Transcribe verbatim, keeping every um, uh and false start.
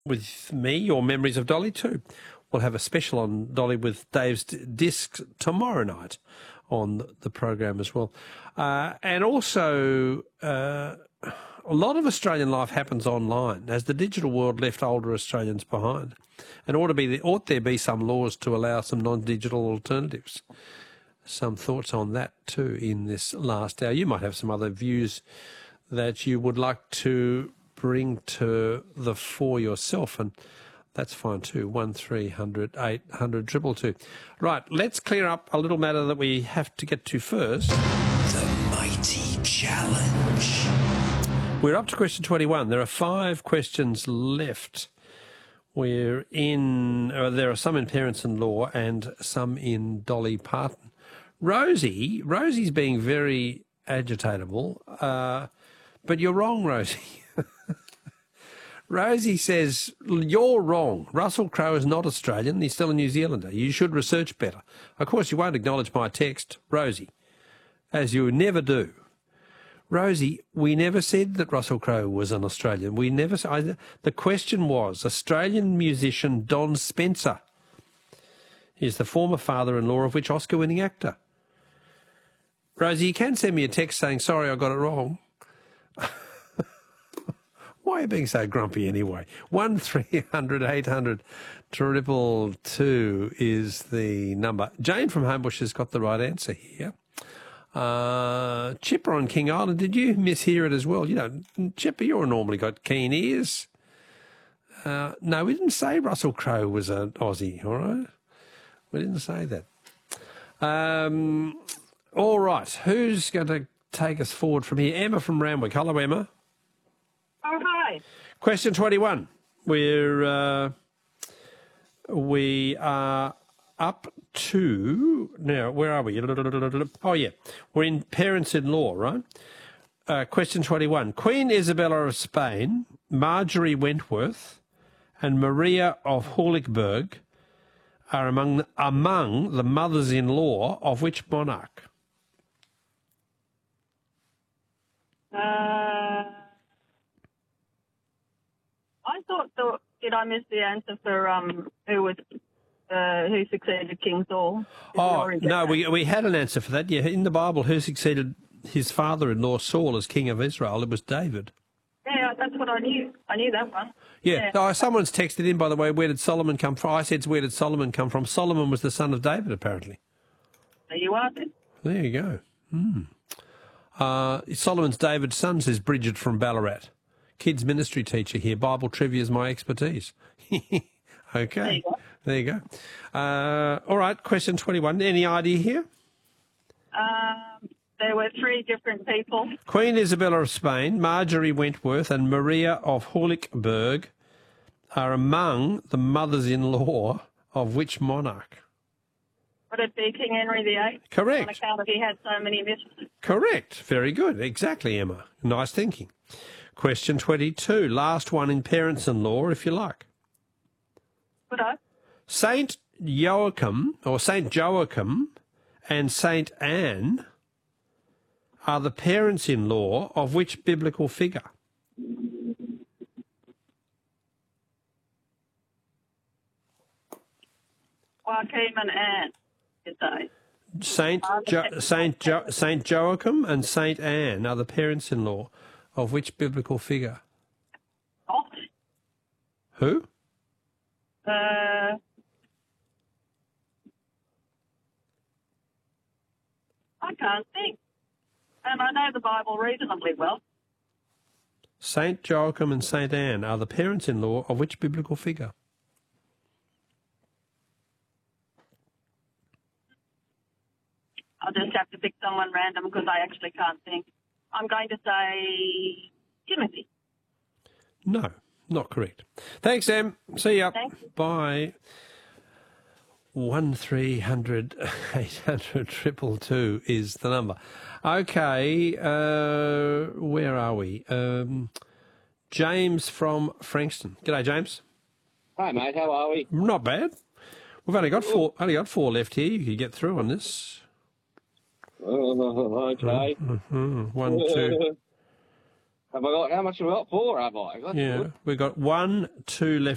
with me or Memories of Dolly too. We'll have a special on Dolly with Dave's discs tomorrow night on the program as well. Uh, and also, uh, a lot of Australian life happens online as the digital world left older Australians behind. And ought to be ought there be some laws to allow some non-digital alternatives? Some thoughts on that too in this last hour. You might have some other views that you would like to bring to the fore yourself, and that's fine too. One three hundred eight hundred triple two. Right, let's clear up a little matter that we have to get to first. The Mighty Challenge. We're up to question twenty-one. There are five questions left. We're in. Uh, there are some in Parents-in-Law and some in Dolly Parton. Rosie, Rosie's being very agitatable, uh, but you're wrong, Rosie. Rosie says, you're wrong. Russell Crowe is not Australian. He's still a New Zealander. You should research better. Of course, you won't acknowledge my text, Rosie, as you never do. Rosie, we never said that Russell Crowe was an Australian. We never. I, the question was, Australian musician Don Spencer is the former father-in-law of which Oscar-winning actor? Rosie, you can send me a text saying, sorry, I got it wrong. Why are you being so grumpy anyway? One three hundred eight hundred triple two is the number. Jane from Homebush has got the right answer here. Uh, Chipper on King Island, did you mishear it as well? You know, Chipper, you're normally got keen ears. Uh, no, we didn't say Russell Crowe was an Aussie, all right? We didn't say that. Um, all right, who's going to take us forward from here? Emma from Randwick. Hello, Emma. Oh, hi. Question twenty-one. We're, uh, we are up to, now, where are we? Oh, yeah. We're in Parents-in-Law, right? Uh, question twenty-one. Queen Isabella of Spain, Marjorie Wentworth, and Maria of Heulichberg are among, among the mothers-in-law of which monarch? Uh, I thought, the, did I miss the answer for um, who was uh, who succeeded King Saul? Did Oh, we no, that? we we had an answer for that. Yeah, in the Bible, who succeeded his father-in-law Saul as king of Israel? It was David. Yeah, that's what I knew. I knew that one. Yeah. Yeah. Oh, someone's texted in, by the way, where did Solomon come from? I said, where did Solomon come from? Solomon was the son of David, apparently. There you are then. There you go. Hmm. Uh, Solomon's David's son, says Bridget from Ballarat. Kids ministry teacher here. Bible trivia is my expertise. Okay. There you go. There you go. Uh, all right, question twenty-one. Any idea here? Um, there were three different people. Queen Isabella of Spain, Marjorie Wentworth and Maria of Heulichberg are among the mothers-in-law of which monarch? Would it be King Henry the Eighth? Correct. On account of he had so many missions. Correct. Very good. Exactly, Emma. Nice thinking. Question twenty-two. Last one in Parents-in-Law, if you like. Would I? Saint Joachim, or Saint Joachim and Saint Anne are the parents-in-law of which biblical figure? Joachim and Anne, you say. Saint jo- Saint jo- Saint Joachim and Saint Anne are the parents-in-law of which biblical figure? Oh, Who? uh, I can't think. And I know the Bible reasonably well. Saint Joachim and Saint Anne are the parents-in-law of which biblical figure? I'll just have to pick someone random because I actually can't think. I'm going to say Timothy. No, not correct. Thanks, Em. See ya. Thank you. Bye. One three hundred eight hundred triple two is the number. Okay, uh, where are we? Um, James from Frankston. G'day, James. Hi, mate. How are we? Not bad. We've only got four. Only got four left here. You could get through on this. Oh, okay. Mm-hmm. One, two. Have I got, how much have I got? Four, have I? That's Yeah, good. we've got one, two left.